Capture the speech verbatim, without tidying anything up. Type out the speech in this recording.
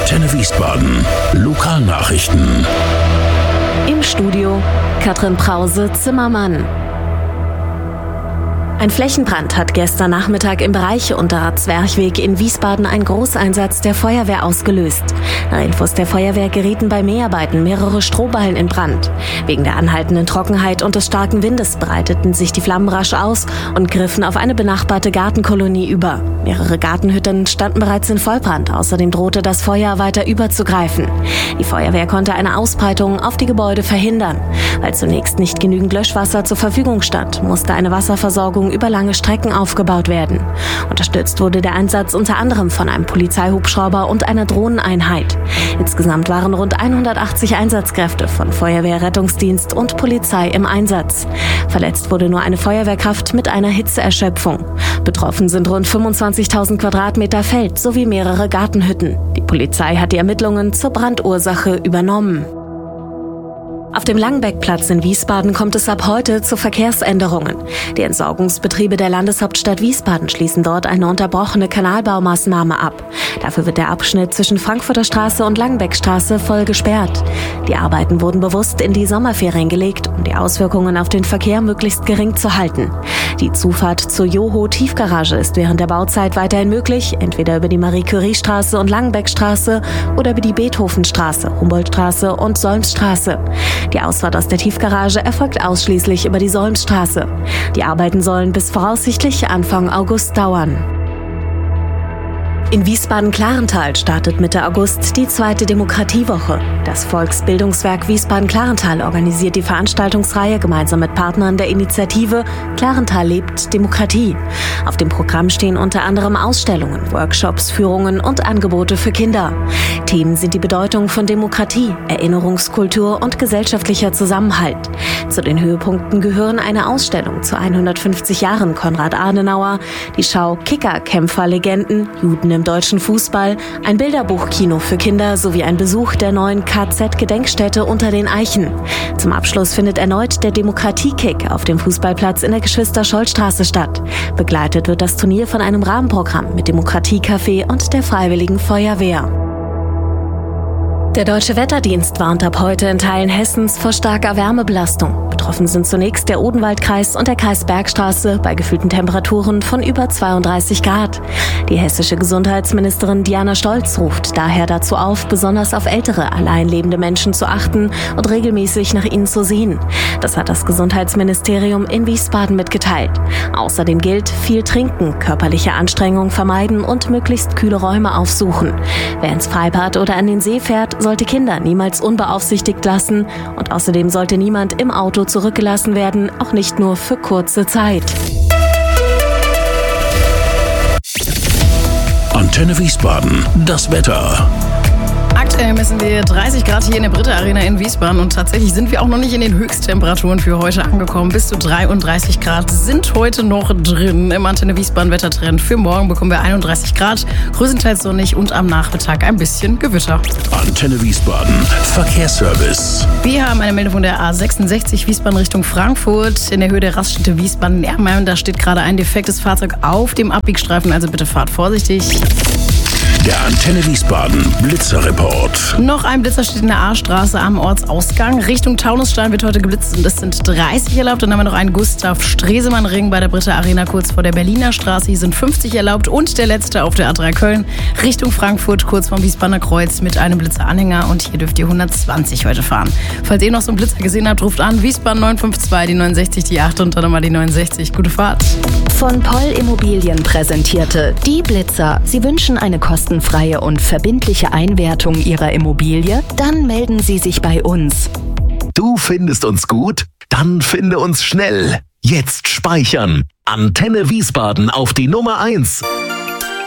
Antenne Wiesbaden. Lokalnachrichten. Im Studio Katrin Brause-Zimmermann. Ein Flächenbrand hat gestern Nachmittag im Bereich Unterer Zwerchweg in Wiesbaden einen Großeinsatz der Feuerwehr ausgelöst. Nach Infos der Feuerwehr gerieten bei Mäharbeiten mehrere Strohballen in Brand. Wegen der anhaltenden Trockenheit und des starken Windes breiteten sich die Flammen rasch aus und griffen auf eine benachbarte Gartenkolonie über. Mehrere Gartenhütten standen bereits in Vollbrand. Außerdem drohte das Feuer weiter überzugreifen. Die Feuerwehr konnte eine Ausbreitung auf die Gebäude verhindern. Weil zunächst nicht genügend Löschwasser zur Verfügung stand, musste eine Wasserversorgung über lange Strecken aufgebaut werden. Unterstützt wurde der Einsatz unter anderem von einem Polizeihubschrauber und einer Drohneneinheit. Insgesamt waren rund hundertachtzig Einsatzkräfte von Feuerwehr, Rettungsdienst und Polizei im Einsatz. Verletzt wurde nur eine Feuerwehrkraft mit einer Hitzeerschöpfung. Betroffen sind rund fünfundzwanzigtausend Quadratmeter Feld sowie mehrere Gartenhütten. Die Polizei hat die Ermittlungen zur Brandursache übernommen. Auf dem Langenbeckplatz in Wiesbaden kommt es ab heute zu Verkehrsänderungen. Die Entsorgungsbetriebe der Landeshauptstadt Wiesbaden schließen dort eine unterbrochene Kanalbaumaßnahme ab. Dafür wird der Abschnitt zwischen Frankfurter Straße und Langenbeckstraße voll gesperrt. Die Arbeiten wurden bewusst in die Sommerferien gelegt, um die Auswirkungen auf den Verkehr möglichst gering zu halten. Die Zufahrt zur Joho-Tiefgarage ist während der Bauzeit weiterhin möglich, entweder über die Marie-Curie-Straße und Langenbeckstraße oder über die Beethovenstraße, Humboldtstraße und Solmstraße. Die Ausfahrt aus der Tiefgarage erfolgt ausschließlich über die Solmstraße. Die Arbeiten sollen bis voraussichtlich Anfang August dauern. In Wiesbaden-Klarenthal startet Mitte August die zweite Demokratiewoche. Das Volksbildungswerk Wiesbaden-Klarenthal organisiert die Veranstaltungsreihe gemeinsam mit Partnern der Initiative Klarenthal lebt Demokratie. Auf dem Programm stehen unter anderem Ausstellungen, Workshops, Führungen und Angebote für Kinder. Themen sind die Bedeutung von Demokratie, Erinnerungskultur und gesellschaftlicher Zusammenhalt. Zu den Höhepunkten gehören eine Ausstellung zu hundertfünfzig Jahren Konrad Adenauer, die Schau Kicker-Kämpfer-Legenden, Juden im deutschen Fußball, ein Bilderbuchkino für Kinder sowie ein Besuch der neuen K Z-Gedenkstätte unter den Eichen. Zum Abschluss findet erneut der Demokratie-Kick auf dem Fußballplatz in der Geschwister-Scholl-Straße statt. Begleitet wird das Turnier von einem Rahmenprogramm mit Demokratie-Café und der Freiwilligen Feuerwehr. Der Deutsche Wetterdienst warnt ab heute in Teilen Hessens vor starker Wärmebelastung. Betroffen sind zunächst der Odenwaldkreis und der Kreis Bergstraße bei gefühlten Temperaturen von über zweiunddreißig Grad. Die hessische Gesundheitsministerin Diana Stolz ruft daher dazu auf, besonders auf ältere, allein lebende Menschen zu achten und regelmäßig nach ihnen zu sehen. Das hat das Gesundheitsministerium in Wiesbaden mitgeteilt. Außerdem gilt, viel trinken, körperliche Anstrengung vermeiden und möglichst kühle Räume aufsuchen. Wer ins Freibad oder an den See fährt, sollte Kinder niemals unbeaufsichtigt lassen und außerdem sollte niemand im Auto zurückgelassen werden, auch nicht nur für kurze Zeit. Antenne Wiesbaden, das Wetter. Aktuell messen wir dreißig Grad hier in der Britta Arena in Wiesbaden und tatsächlich sind wir auch noch nicht in den Höchsttemperaturen für heute angekommen. Bis zu dreiunddreißig Grad sind heute noch drin im Antenne Wiesbaden Wettertrend. Für morgen bekommen wir einunddreißig Grad, größtenteils sonnig und am Nachmittag ein bisschen Gewitter. Antenne Wiesbaden, Verkehrsservice. Wir haben eine Meldung von der A sechsundsechzig Wiesbaden Richtung Frankfurt in der Höhe der Raststätte Wiesbaden-Ermheim. Da steht gerade ein defektes Fahrzeug auf dem Abbiegstreifen, also bitte fahrt vorsichtig. Der Antenne Wiesbaden Blitzerreport. Noch ein Blitzer steht in der A-Straße am Ortsausgang. Richtung Taunusstein wird heute geblitzt und es sind dreißig erlaubt. Dann haben wir noch einen Gustav-Stresemann-Ring bei der Britta Arena kurz vor der Berliner Straße. Hier sind fünfzig erlaubt und der letzte auf der A drei Köln Richtung Frankfurt kurz vom Wiesbadener Kreuz mit einem Blitzeranhänger und hier dürft ihr hundertzwanzig heute fahren. Falls ihr noch so einen Blitzer gesehen habt, ruft an Wiesbaden neun fünf zwei, die neunundsechzig, die acht und dann nochmal die neunundsechzig. Gute Fahrt. Von Poll Immobilien präsentierte die Blitzer. Sie wünschen eine kostenfreie und verbindliche Einwertung Ihrer Immobilie? Dann melden Sie sich bei uns. Du findest uns gut? Dann finde uns schnell. Jetzt speichern. Antenne Wiesbaden auf die Nummer eins.